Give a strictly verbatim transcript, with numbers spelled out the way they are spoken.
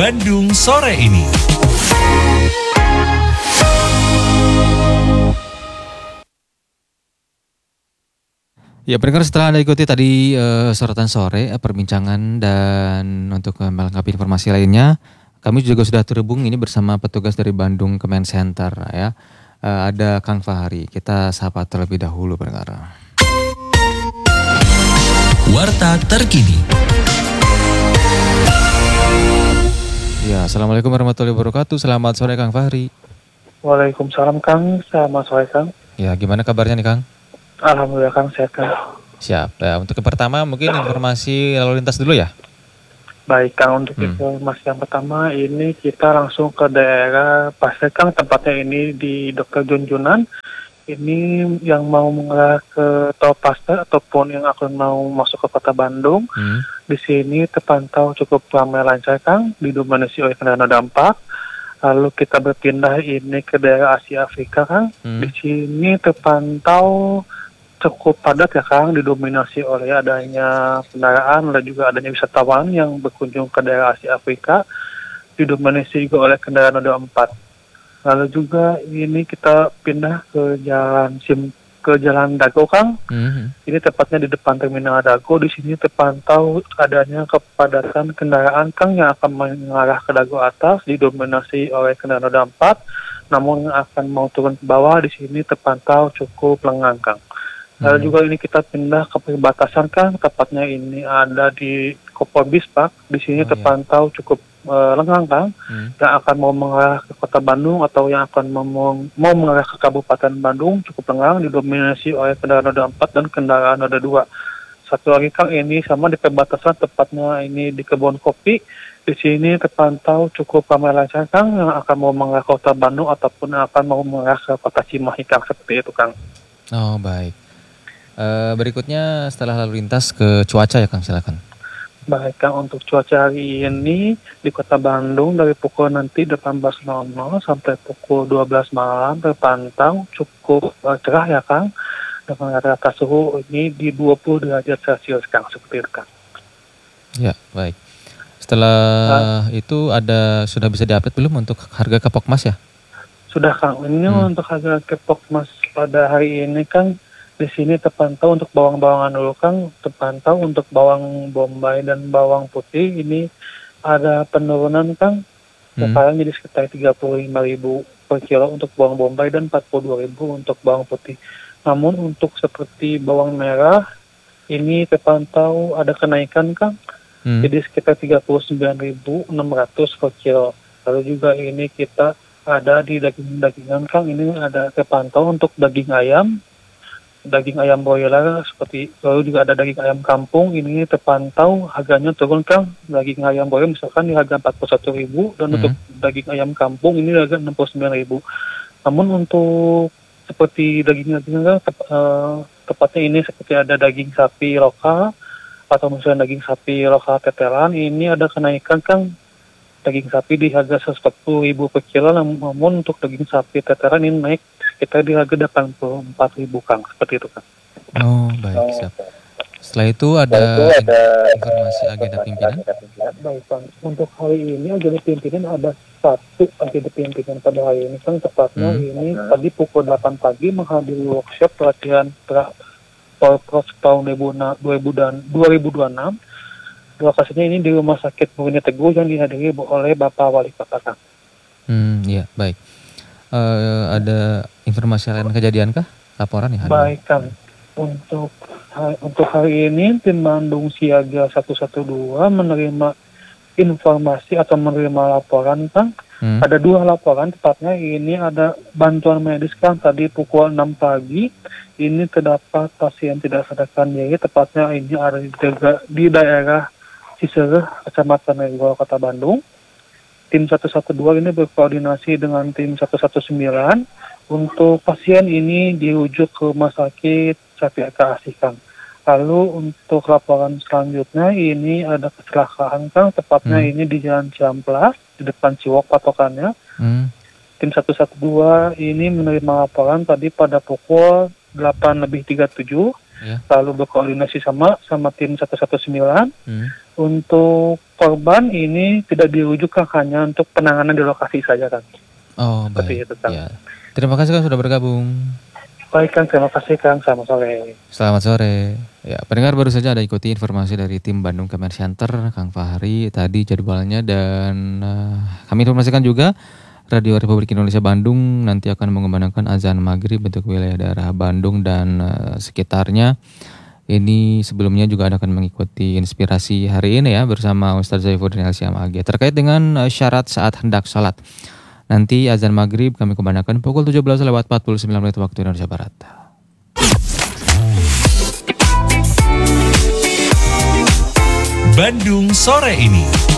Bandung sore ini. Ya, pendengar, setelah Anda ikuti tadi uh, sorotan sore, uh, perbincangan, dan untuk uh, melengkapi informasi lainnya, kami juga sudah terhubung ini bersama petugas dari Bandung Command Center ya. Uh, ada Kang Fahri. Kita sapa terlebih dahulu, pendengar. Warta terkini. Ya, Assalamualaikum warahmatullahi wabarakatuh. Selamat sore Kang Fahri. Waalaikumsalam Kang, selamat sore Kang. Ya, gimana kabarnya nih Kang? Alhamdulillah Kang, sehat Kang. Siap. Ya, untuk yang pertama mungkin informasi lalu lintas dulu ya. Baik Kang, untuk Hmm. informasi yang pertama ini kita langsung ke daerah Pasir Kang, tempatnya ini di Dokter Junjunan. Ini yang mau mengarah ke Tol Pasir ataupun yang akan mau masuk ke Kota Bandung. Hmm. Di sini terpantau cukup ramai lancar Kang, didominasi oleh kendaraan roda empat. Lalu kita berpindah ini ke daerah Asia Afrika Kang. Hmm. Di sini terpantau cukup padat ya Kang, didominasi oleh adanya kendaraan dan juga adanya wisatawan yang berkunjung ke daerah Asia Afrika, didominasi juga oleh kendaraan roda empat. Lalu juga ini kita pindah ke jalan Sim ke jalan Dago Kang. Hmm. Ini tepatnya di depan terminal Dago. Di sini terpantau adanya kepadatan kendaraan Kang yang akan mengarah ke Dago atas, didominasi oleh kendaraan roda empat. Namun yang akan mau turun ke bawah di sini terpantau cukup lengang Kang. Lalu Hmm. juga ini kita pindah ke perbatasan Kang, tepatnya ini ada di Kopor Bispak. Di sini Oh, iya. terpantau cukup uh, lengang Kang, Hmm. yang akan mau mengarah ke Kota Bandung atau yang akan mau, mau mengarah ke Kabupaten Bandung cukup lengang, didominasi oleh kendaraan roda empat dan kendaraan roda dua. Satu lagi Kang, ini sama di perbatasan, tepatnya ini di Kebun Kopi. Di sini terpantau cukup ramai lancar Kang, yang akan mau mengarah ke Kota Bandung ataupun yang akan mau mengarah ke Kota Cimahi Kang, seperti itu Kang. Oh, baik. Uh, berikutnya setelah lalu lintas ke cuaca ya Kang, silakan. Baik Kang, untuk cuaca hari ini di Kota Bandung dari pukul nanti delapan belas nol nol sampai pukul dua belas malam terpantau cukup uh, cerah ya Kang, dengan rata-rata suhu ini di dua puluh derajat Celcius Kang, seperti itu Kang. Ya, baik. Setelah itu ada sudah bisa diupdate belum untuk harga kapok emas ya? Sudah Kang, ini Hmm. untuk harga kepok emas pada hari ini Kang, di sini terpantau untuk bawang-bawangan dulu Kang, terpantau untuk bawang bombay dan bawang putih ini ada penurunan Kang. Hmm. Sekarang jadi sekitar tiga puluh lima ribu per kilo untuk bawang bombay dan empat puluh dua ribu untuk bawang putih. Namun untuk seperti bawang merah ini terpantau ada kenaikan Kang, Hmm. jadi sekitar tiga puluh sembilan ribu enam ratus per kilo. Lalu juga ini kita ada di daging-dagingan Kang, ini ada terpantau untuk daging ayam, daging ayam broiler seperti, lalu juga ada daging ayam kampung, ini terpantau harganya turun Kang. Daging ayam broiler misalkan di harga empat puluh satu ribu dan Hmm. untuk daging ayam kampung ini harga enam puluh sembilan ribu. Namun untuk seperti daging-daging Kang, tep, eh, tepatnya ini seperti ada daging sapi lokal atau misalnya daging sapi lokal tetelan, ini ada kenaikan Kang. Daging sapi di harga seratus empat puluh ribu per kilo, namun untuk daging sapi tetelan ini naik sekitar di harga delapan puluh empat ribu Kang, seperti itu Kang. Oh, baik, siap. Setelah itu ada informasi agenda pimpinan. Baik Kang, untuk hari ini agenda pimpinan ada satu agenda pimpinan pada hari ini Kang, tepatnya Hmm. ini tadi pukul delapan pagi menghadiri workshop pelatihan pra Polpros tahun dua ribu dan dua ribu dua puluh enam. Lokasinya ini di Rumah Sakit Murni Teguh yang dihadiri oleh Bapak Wali Kota Kang. Hmm, iya, baik. Eh, ada informasi lain kejadian kah? Laporan ya? Ada? Baik Kang, untuk untuk hari ini tim Bandung Siaga seratus dua belas menerima informasi atau menerima laporan Kang. Hmm. Ada dua laporan, tepatnya ini ada bantuan medis Kang, tadi pukul enam pagi ini terdapat pasien tidak sadarkan diri, tepatnya ini ada di, daerah, di daerah Cisereh, Kecamatan Regol, Kota Bandung. Tim seratus dua belas ini berkoordinasi dengan tim seratus sembilan belas untuk pasien ini dirujuk ke Rumah Sakit Sapiaka Asih Kang. Lalu untuk laporan selanjutnya ini ada kecelakaan Kang, tepatnya Hmm. ini di Jalan Ciamplas, di depan Ciwok patokannya. Hmm. Tim seratus dua belas ini menerima laporan tadi pada pukul delapan lebih tiga puluh tujuh, Ya. lalu berkoordinasi sama sama tim seratus sembilan belas Hmm. Untuk korban ini tidak dirujuk Kang, hanya untuk penanganan di lokasi saja Kang. Oh, Seperti baik. itu, Kang. Ya. Terima kasih Kang sudah bergabung. Baik Kang, terima kasih Kang. Selamat sore. Selamat sore. Ya, pendengar baru saja ada ikuti informasi dari tim Bandung Command Center, Kang Fahri tadi jadwalnya, dan uh, kami informasikan juga Radio Republik Indonesia Bandung nanti akan mengumandangkan azan maghrib untuk wilayah daerah Bandung dan uh, sekitarnya. Ini sebelumnya juga akan mengikuti inspirasi hari ini ya bersama Ustadz Zaifuddin Elsyam A G terkait dengan uh, syarat saat hendak sholat. Nanti azan maghrib kami kumandangkan pukul tujuh belas lewat empat puluh sembilan menit waktu Indonesia Barat. Bandung sore ini.